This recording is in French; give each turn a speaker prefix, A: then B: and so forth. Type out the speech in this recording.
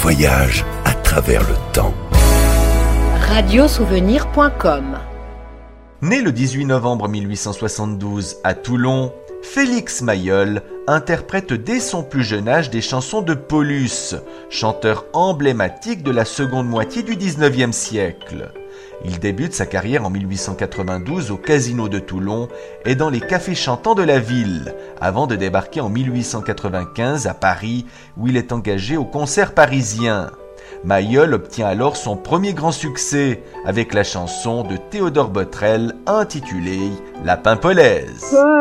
A: voyage à travers le temps.
B: Radiosouvenir.com.
C: Né le 18 novembre 1872 à Toulon, Félix Mayol interprète dès son plus jeune âge des chansons de Paulus, chanteur emblématique de la seconde moitié du XIXe siècle. Il débute sa carrière en 1892 au Casino de Toulon et dans les cafés chantants de la ville, avant de débarquer en 1895 à Paris, où il est engagé au Concert parisien. Mayol obtient alors son premier grand succès avec la chanson de Théodore Botrel intitulée La Pimpolaise.